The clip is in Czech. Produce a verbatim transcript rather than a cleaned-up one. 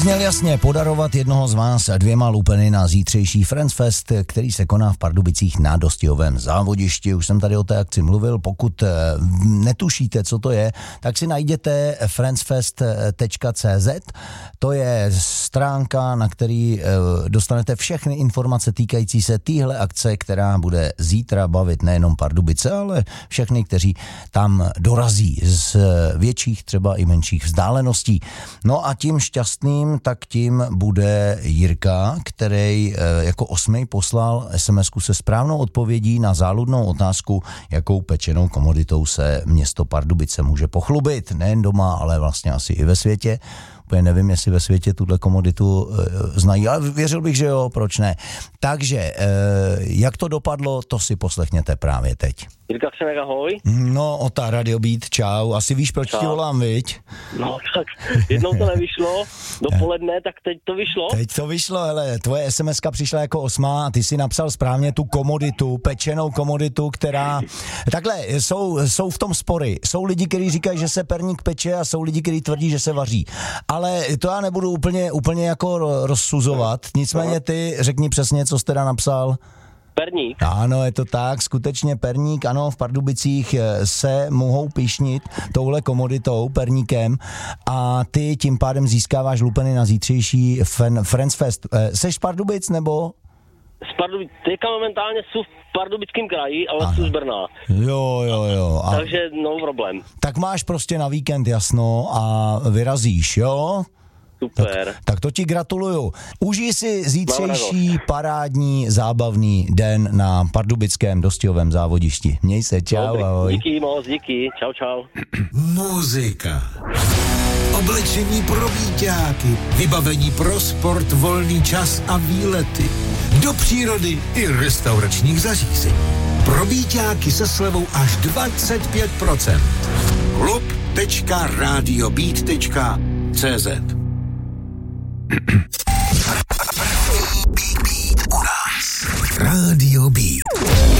Měl jasně podarovat jednoho z vás dvěma lupeny na zítřejší Friends Fest, který se koná v Pardubicích na Dostihovém závodišti. Už jsem tady o té akci mluvil, pokud netušíte, co to je, tak si najděte friendsfest tečka cé zet. To je stránka, na který dostanete všechny informace týkající se téhle akce, která bude zítra bavit nejenom Pardubice, ale všechny, kteří tam dorazí z větších, třeba i menších vzdáleností. No a tím šťastným tak tím bude Jirka, který jako osmý poslal es em esku se správnou odpovědí na záludnou otázku, jakou pečenou komoditou se město Pardubice může pochlubit. Nejen doma, ale vlastně asi i ve světě. Úplně nevím, jestli ve světě tuhle komoditu e, znají, ale věřil bych, že jo, proč ne. Takže, e, jak to dopadlo, to si poslechněte právě teď. Jirka Křenek, ahoj. No, Ota, Radio Beat, čau. Asi víš, proč čau. Ti volám, viď? No, tak jednou to nevyšlo, dopoledne, tak teď to vyšlo. Teď to vyšlo, hele, tvoje es em eska přišla jako osmá a ty si napsal správně tu komoditu, pečenou komoditu, která... Takhle, jsou, jsou v tom spory. Jsou lidi, kteří říkají, že se perník peče a jsou lidi, kteří tvrdí, že se vaří. Ale to já nebudu úplně, úplně jako rozsuzovat. Nicméně ty řekni přesně, co jsi teda napsal. Perník. Ano, je to tak, skutečně perník, ano, v Pardubicích se mohou pyšnit touhle komoditou, perníkem, a ty tím pádem získáváš lupeny na zítřejší Friends Fest. Seš z Pardubic, nebo? Z Pardubic, teďka momentálně jsou v Pardubickém kraji, ale ano. Jsou z Brna. Jo, jo, jo. A... Takže no problém. Tak máš prostě na víkend jasno a vyrazíš, jo? Super. Tak, tak to ti gratuluju. Užij si zítřejší parádní zábavný den na pardubickém Dostihovém závodišti. Měj se, čau, Dobrý. Ahoj. Díky moc, díky, čau, čau. Muzika. Oblečení pro víťáky, vybavení pro sport, volný čas a výlety. Do přírody i restauračních zařízení. Pro víťáky se slevou až dvacet pět procent. klub tečka radiobeat tečka cé zet První beat, beat u nás. Rádio